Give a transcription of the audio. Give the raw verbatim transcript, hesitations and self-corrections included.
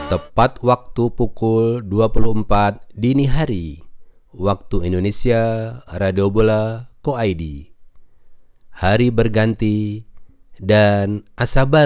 Tepat waktu pukul dua puluh empat dini hari, waktu Indonesia, Radio Bola Co I D. Hari berganti dan asa baru